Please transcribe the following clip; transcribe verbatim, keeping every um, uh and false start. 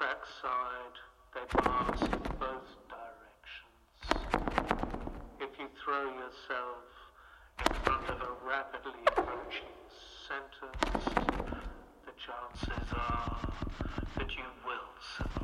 trackside, they pass in both directions. If you throw yourself in front of a rapidly approaching sentence, the chances are that you will survive.